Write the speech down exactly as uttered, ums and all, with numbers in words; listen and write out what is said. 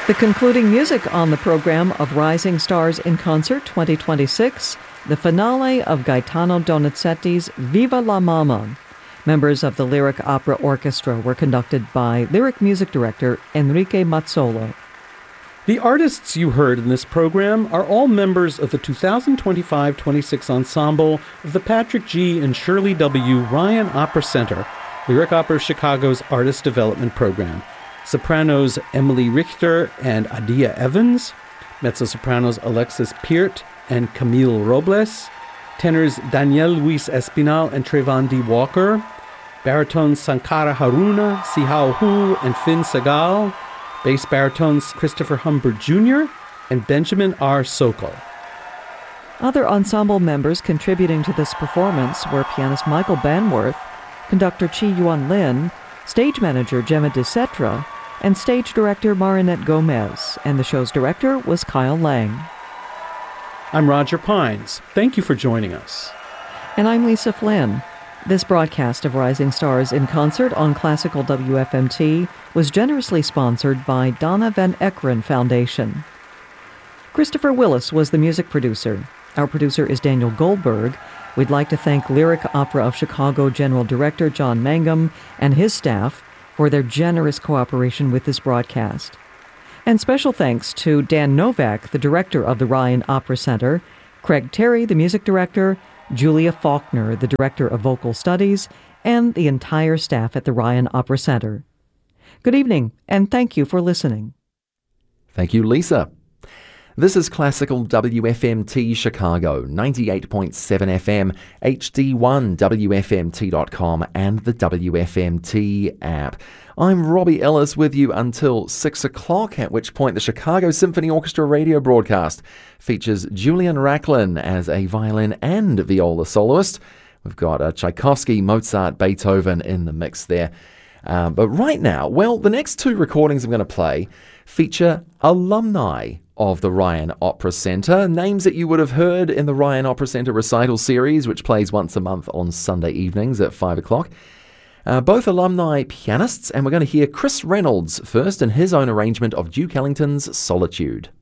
The concluding music on the program of Rising Stars in Concert twenty twenty-six, the finale of Gaetano Donizetti's Viva la Mama. Members of the Lyric Opera Orchestra were conducted by lyric music director Enrique Mazzolo. The artists you heard in this program are all members of the two thousand twenty-five twenty-six ensemble of the Patrick G. and Shirley W. Ryan Opera Center, Lyric Opera Chicago's Artist Development Program. Sopranos Emily Richter and Adia Evans, mezzo-sopranos Alexis Peart and Camille Robles, tenors Daniel Luis Espinal and Trayvon D. Walker, baritones Sankara Haruna, Sihao Hu, and Finn Segal, bass baritones Christopher Humbert Junior and Benjamin R. Sokol. Other ensemble members contributing to this performance were pianist Michael Banworth, conductor Chi Yuan Lin, stage manager Gemma DeCetra, and stage director Marinette Gomez, and the show's director was Kyle Lang. I'm Roger Pines. Thank you for joining us. And I'm Lisa Flynn. This broadcast of Rising Stars in Concert on Classical W F M T was generously sponsored by Donna Van Ekeren Foundation. Christopher Willis was the music producer. Our producer is Daniel Goldberg. We'd like to thank Lyric Opera of Chicago General Director John Mangum and his staff for their generous cooperation with this broadcast. And special thanks to Dan Novak, the director of the Ryan Opera Center, Craig Terry, the music director, Julia Faulkner, the director of vocal studies, and the entire staff at the Ryan Opera Center. Good evening, and thank you for listening. Thank you, Lisa. This is Classical W F M T Chicago, ninety-eight point seven F M, H D one, W F M T dot com, and the W F M T app. I'm Robbie Ellis with you until six o'clock, at which point the Chicago Symphony Orchestra radio broadcast features Julian Racklin as a violin and viola soloist. We've got uh, Tchaikovsky, Mozart, Beethoven in the mix there. Um, but right now, well, the next two recordings I'm going to play feature alumni of the Ryan Opera Center, names that you would have heard in the Ryan Opera Center recital series, which plays once a month on Sunday evenings at five o'clock. Uh, both alumni pianists, and we're going to hear Chris Reynolds first in his own arrangement of Duke Ellington's Solitude.